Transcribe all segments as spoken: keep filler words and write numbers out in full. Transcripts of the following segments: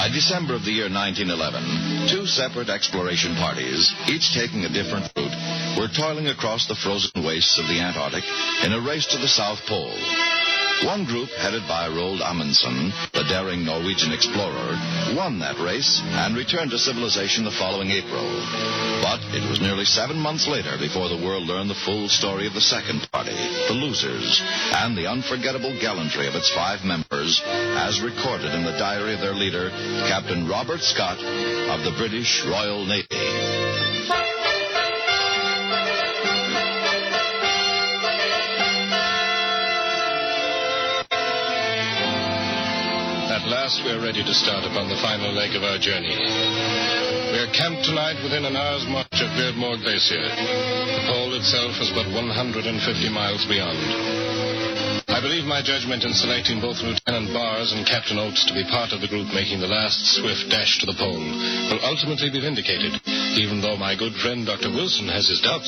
By December of the year nineteen eleven, two separate exploration parties, each taking a different route, were toiling across the frozen wastes of the Antarctic in a race to the South Pole. One group, headed by Roald Amundsen, the daring Norwegian explorer, won that race and returned to civilization the following April. But it was nearly seven months later before the world learned the full story of the second party, the losers, and the unforgettable gallantry of its five members, as recorded in the diary of their leader, Captain Robert Scott of the British Royal Navy. At last we are ready to start upon the final leg of our journey. We are camped tonight within an hour's march of Beardmore Glacier. The pole itself is but one hundred fifty miles beyond. I believe my judgment in selecting both Lieutenant Bars and Captain Oates to be part of the group making the last swift dash to the pole will ultimately be vindicated, even though my good friend Doctor Wilson has his doubts.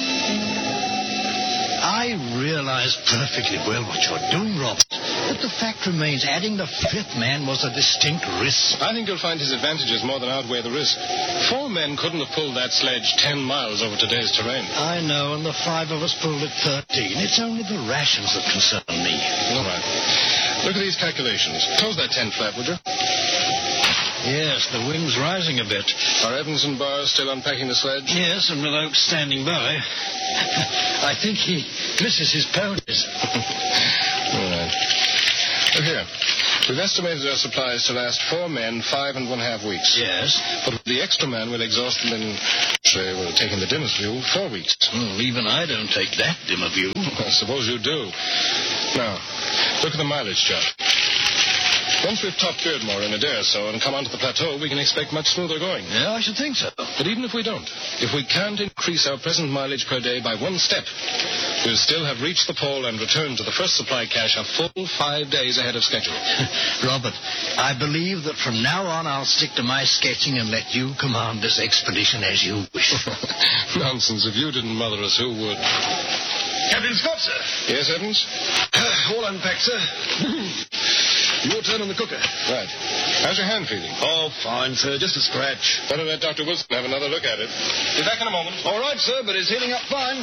I realize perfectly well what you're doing, Robert. But the fact remains, adding the fifth man was a distinct risk. I think you'll find his advantages more than outweigh the risk. Four men couldn't have pulled that sledge ten miles over today's terrain. I know, and the five of us pulled it thirteen. It's only the rations that concern me. All right. Look at these calculations. Close that tent flap, would you? Yes, the wind's rising a bit. Are Evans and Bars still unpacking the sledge? Yes, and with Oakes standing by. I think he misses his ponies. All right. Look here. We've estimated our supplies to last four men, five and one half weeks. Yes. But with the extra man, we'll exhaust them in, say, we're taking the dimmest view, four weeks. Well, even I don't take that dim a view. I suppose you do. Now, look at the mileage chart. Once we've topped Beardmore in a day or so and come onto the plateau, we can expect much smoother going. Yeah, I should think so. But even if we don't, if we can't increase our present mileage per day by one step, we'll still have reached the pole and returned to the first supply cache a full five days ahead of schedule. Robert, I believe that from now on I'll stick to my sketching and let you command this expedition as you wish. Nonsense. If you didn't mother us, who would? Captain Scott, sir. Yes, Evans? Uh, all unpacked, sir. Your turn on the cooker. Right. How's your hand feeling? Oh, fine, sir. Just a scratch. Better let Doctor Wilson have another look at it. Be back in a moment. All right, sir, but it's healing up fine.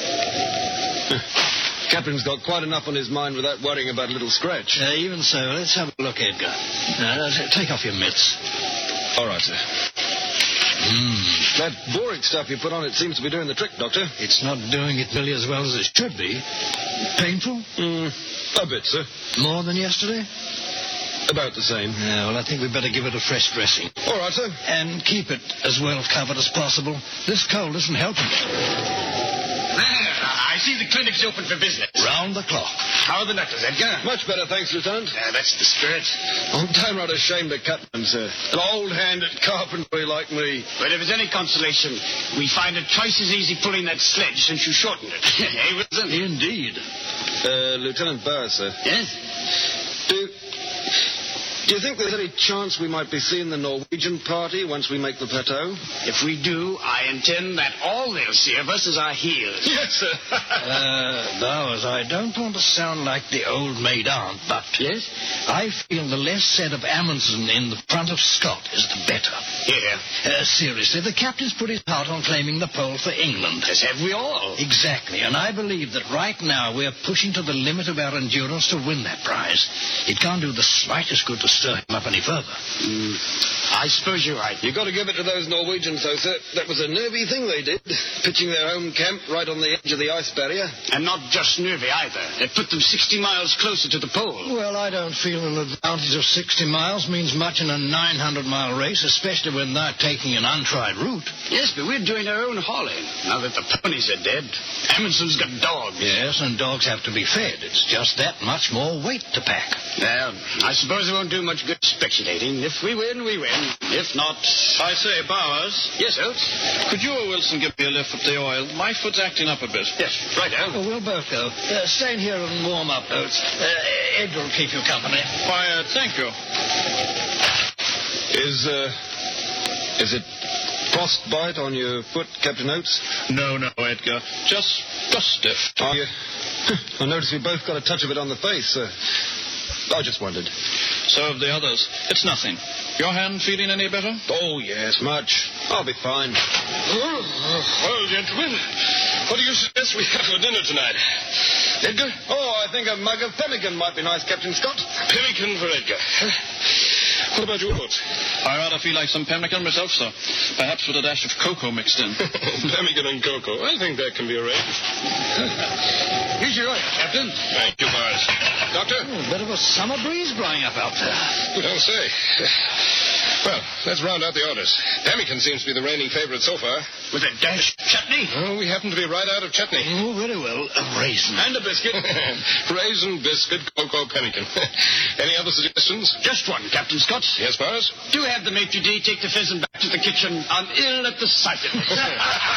Captain's got quite enough on his mind without worrying about a little scratch. Uh, even so, let's have a look, Edgar. Uh, take off your mitts. All right, sir. Mm. That boring stuff you put on it seems to be doing the trick, Doctor. It's not doing it nearly as well as it should be. Painful? Mm, a bit, sir. More than yesterday? About the same. Yeah, well, I think we'd better give it a fresh dressing. All right, sir. And keep it as well covered as possible. This cold isn't helping. I see the clinic's open for business. Round the clock. How are the doctors, Edgar? Much better, thanks, Lieutenant. Uh, that's the spirit. I'm downright ashamed of Captain, sir. An old hand at carpentry like me. But if it's any consolation, we find it twice as easy pulling that sledge since you shortened it. Eh, Wilson? Indeed. Uh, Lieutenant Barr, sir. Yes? Do... Do you think there's any chance we might be seeing the Norwegian party once we make the plateau? If we do, I intend that all they'll see of us is our heels. Yes, sir. uh, Bowers, I don't want to sound like the old maid aunt, but... Yes? I feel the less said of Amundsen in the front of Scott is the better. Yeah. Uh, seriously, the captain's put his heart on claiming the pole for England. As have we all. Exactly, and I believe that right now we're pushing to the limit of our endurance to win that prize. It can't do the slightest good to stir him up any further. Mm. I suppose you're right. You've got to give it to those Norwegians, though, sir. That was a nervy thing they did, pitching their home camp right on the edge of the ice barrier. And not just nervy either. It put them sixty miles closer to the pole. Well, I don't feel an advantage of sixty miles means much in a nine hundred mile race, especially when they're taking an untried route. Yes, but we're doing our own hauling. Now that the ponies are dead, Amundsen's got dogs. Yes, and dogs have to be fed. It's just that much more weight to pack. Well, I suppose it won't do much good speculating. If we win, we win. If not... I say, Bowers. Yes, Oates? Could you or Wilson give me a lift with the oil? My foot's acting up a bit. Yes, right now. Well, we'll both go. Uh, stay in here and warm up, Oates. Uh, Edgar will keep you company. Why, uh, thank you. Is, uh... Is it frostbite on your foot, Captain Oates? No, no, Edgar. Just, just stiff. Oh, yeah. I notice we both got a touch of it on the face, sir. I just wondered. So have the others. It's nothing. Your hand feeling any better? Oh, yes, much. I'll be fine. Oh, well, gentlemen, what do you suggest we have for dinner tonight? Edgar? Oh, I think a mug of pemmican might be nice, Captain Scott. Pemmican for Edgar. What about you, Hoots? I rather feel like some pemmican myself, sir. Perhaps with a dash of cocoa mixed in. Pemmican and cocoa. I think that can be arranged. Here's your order, Captain. Thank you, Boris. Doctor? Oh, a bit of a summer breeze blowing up out there. You don't say. Well, let's round out the orders. Pemmican seems to be the reigning favorite so far. With a dash of chutney? Oh, we happen to be right out of chutney. Oh, very well. A raisin. And a biscuit. Raisin, biscuit, cocoa, pemmican. Any other suggestions? Just one, Captain Scott. Yes, Boris? Do have the maitre d' take the pheasant back to the kitchen. I'm ill at the sight of it.